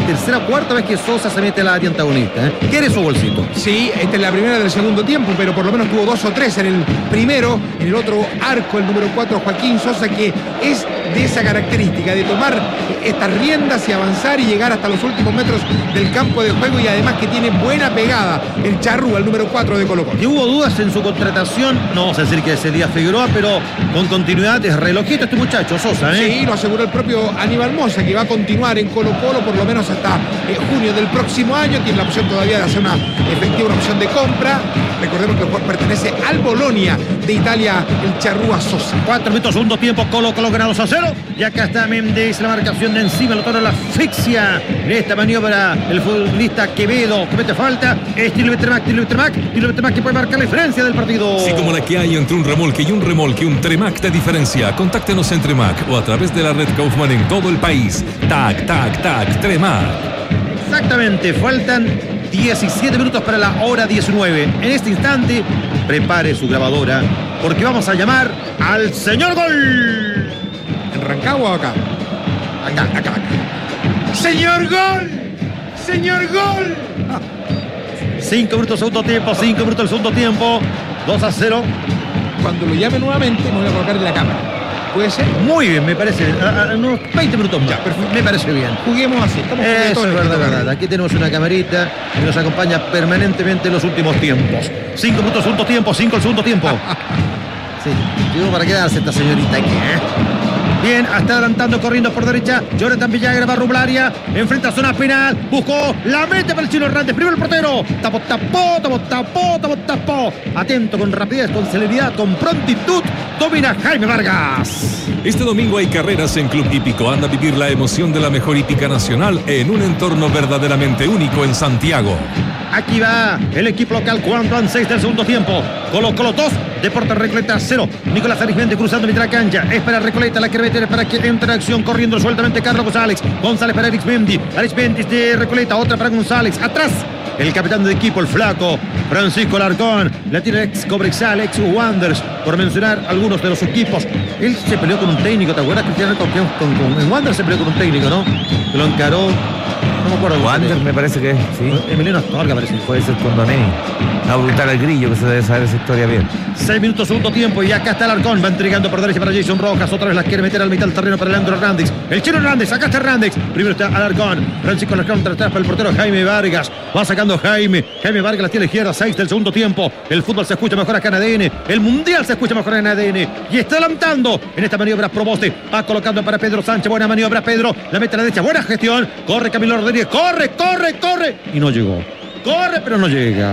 tercera o cuarta vez que Sosa se mete al área antagonista. ¿Quiere su bolsito? Sí, esta es la primera del segundo tiempo, pero por lo menos tuvo 2 o 3 en el primero. En el otro arco, el número 4, Joaquín Sosa, que es de esa característica, de tomar estas riendas y avanzar y llegar hasta los últimos metros del campo de juego, y además que tiene buena pegada el Charrúa, el número 4 de Colo-Colo. Y hubo dudas en su contratación, no vamos a decir que es Elías Figueroa, pero con continuidad es relojito este muchacho, Sosa, Sí, lo aseguró el propio Aníbal Mosa, que va a continuar en Colo-Colo por lo menos hasta junio del próximo año. Tiene la opción todavía de hacer una opción de compra. Recordemos que el jugador pertenece al Bolonia de Italia, el Charrúa Sosa. 4 minutos, segundo tiempo, Colo-Colo gana 2-0. Y acá está Méndez, la marcación de encima, lo torna la asfixia. En esta maniobra, el futbolista Quevedo comete falta. Estilo Betremac que puede marcar la diferencia del partido. Sí, como la que hay entre un remolque, un Tremac de diferencia. Contáctenos en Tremac o a través de la red Kaufman en todo el país. Tac, Tremac. Exactamente, faltan 17 minutos para la hora 19. En este instante, prepare su grabadora, porque vamos a llamar al señor Gol. ¿En Rancagua o acá? Acá. ¡Señor Gol! ¡Señor Gol! 5 minutos segundo tiempo, 5 minutos del segundo tiempo. 2-0. Cuando lo llame nuevamente, me voy a colocar en la cámara. ¿Puede ser? Muy bien, me parece. Unos 20 minutos más. Ya, perfecto. Me parece bien. Juguemos así. Eso es verdad. Aquí tenemos una camarita que nos acompaña permanentemente en los últimos tiempos. 5 minutos segundo tiempo, 5 el segundo tiempo. Sí, llegó para quedarse esta señorita aquí, Bien, está adelantando, corriendo por derecha. Jonathan Villagra va a Rublaria. Enfrenta zona penal. Buscó, la mete para el Chino Hernández. Primero el portero. Tapó. Atento, con rapidez, con celeridad, con prontitud. Domina Jaime Vargas. Este domingo hay carreras en Club Hípico. Anda a vivir la emoción de la mejor hípica nacional en un entorno verdaderamente único en Santiago. Aquí va el equipo local cuando van 6 del segundo tiempo. Colo-Colo 2, Deportes Recoleta 0. Nicolás Arismendi cruzando mitad de la cancha. Es para Recoleta, la que meter para que entre en acción, corriendo sueltamente Carlos González. González para Arismendi. Arismendi de Recoleta, otra para González. Atrás, el capitán de equipo, el flaco Francisco Larcón. La tiene ex Cobresal, ex Wanderers, por mencionar algunos de los equipos. Él se peleó con un técnico, ¿te acuerdas, Cristiano? En Wanderers se peleó con un técnico, ¿no? Que lo encaró. No me acuerdo. Wander, me parece que sí. Emiliano Astorga parece. Puede ser con Doneni. A brutal al Grillo, que se debe saber esa historia bien. 6 minutos, segundo tiempo, y acá está Alarcón. Va entregando por derecha para Jason Rojas. Otra vez las quiere meter al mitad del terreno para Leandro Hernández. El Chino Hernández, acá está Hernández. Primero está Alarcón. Francisco Alarcón tras para el portero Jaime Vargas. Va sacando Jaime Vargas, la tiene izquierda. 6 del segundo tiempo. El fútbol se escucha mejor acá en ADN. El mundial se escucha mejor en ADN. Y está adelantando en esta maniobra Proboste. Va colocando para Pedro Sánchez. Buena maniobra, Pedro. La mete a la derecha. Buena gestión. Corre Camilo Rodríguez. Corre. Y no llegó. Corre, pero no llega.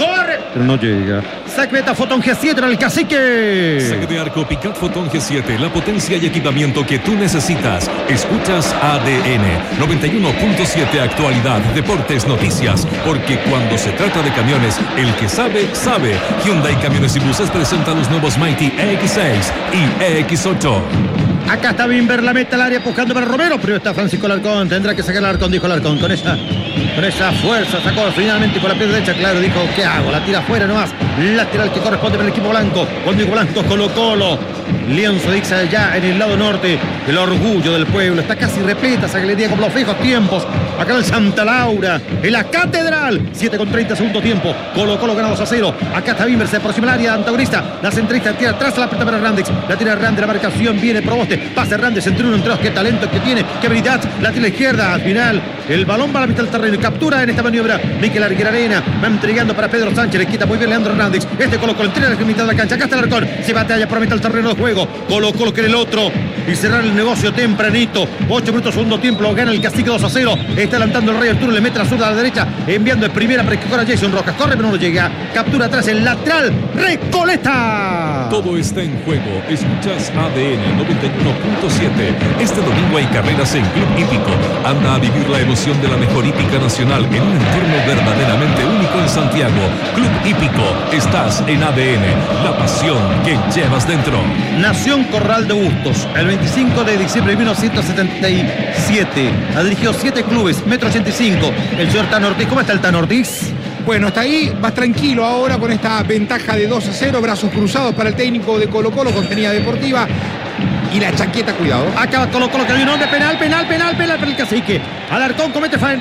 Saque meta Fotón G7 en el Cacique. Saque de arco Picat Fotón G7, la potencia y equipamiento que tú necesitas. Escuchas ADN 91.7, actualidad, deportes, noticias. Porque cuando se trata de camiones, el que sabe, sabe. Hyundai Camiones y Buses presenta los nuevos Mighty EX6 y EX8. Acá está Bimber, la meta al área buscando para Romero. Pero está Francisco Alarcón. Tendrá que sacar Alarcón, dijo Alarcón. Con esa fuerza sacó finalmente con la pierna derecha. Claro, dijo, ¿qué hago? La tira afuera nomás. Lateral que corresponde para el equipo blanco. Con Diego Blanco, Colo-Colo. Lienzo dice allá en el lado norte. El orgullo del pueblo. Está casi repleta esa galería con los viejos tiempos. Acá en el Santa Laura, en la Catedral. 7:30 segundo tiempo. Colo-Colo gana 2-0. Acá está Bimber, se aproxima al área antagonista. La centrista tira atrás, la pelota para Hernández. La tira Hernández, la marcación viene Proboste. Pasa Hernández entre uno, entre dos. Qué talento que tiene, qué habilidad. La tira a la izquierda. Al final, el balón va a la mitad del terreno. Captura en esta maniobra Miquel Arguerarena. Va entregando para Pedro Sánchez. Le quita muy bien Leandro Hernández. Colo-Colo entrega en la mitad de la cancha. Acá está Alarcón. Se batalla por la mitad del terreno de juego. Colo-Colo quiere el otro. Y cerrar el negocio tempranito. 8 minutos segundo tiempo. Lo gana el Cacique 2-0. Está adelantando el Rey Arturo. Le mete la zurda a la derecha. Enviando de primera para que corra Jason Rojas. Corre pero no lo llega. Captura atrás el lateral. Recoleta. Todo está en juego. Escuchas ADN 91.7. Este domingo hay carreras en Club Hípico. Anda a vivir la emoción de la mejor hípica nacional en un entorno verdaderamente único en Santiago. Club Hípico. Estás en ADN. La pasión que llevas dentro. Nación Corral de Bustos. El 25 de diciembre de 1977. Ha dirigido 7 clubes. 1,85 m. El señor Tano Ortiz. ¿Cómo está el Tano Ortiz? Bueno, está ahí, más tranquilo ahora con esta ventaja de 2-0, brazos cruzados para el técnico de Colo-Colo, contenida deportiva. Y la chaqueta, cuidado. Acaba Colo-Colo que hay un hombre, penal para el Cacique. Alarcón comete falta.